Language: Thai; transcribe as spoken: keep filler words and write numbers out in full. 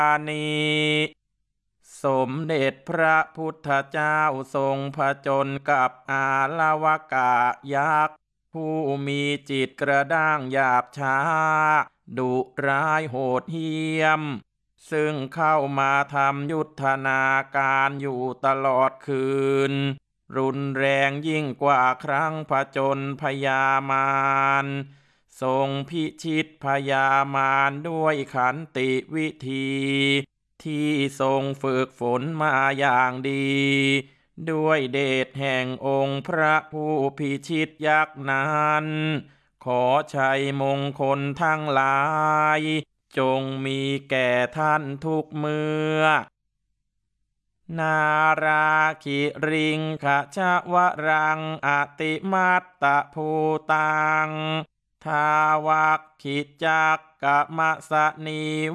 นีสมเด็จพระพุทธเจ้าทรงผจญกับอาลวกะยักษ์ผู้มีจิตกระด้างหยาบช้าดุร้ายโหดเหี้ยมซึ่งเข้ามาทำยุทธนาการอยู่ตลอดคืนรุนแรงยิ่งกว่าครั้งผจญพยามารทรงพิชิตพยามารด้วยขันติวิธีที่ทรงฝึกฝนมาอย่างดีด้วยเดชแห่งองค์พระผู้พิชิตยักษ์นั้นขอชัยมงคลทั้งหลายจงมีแก่ท่านทุกเมื่อนาราคิริงขชวรังอติมัตตภูตังทาวักขิจักกะมะสะนี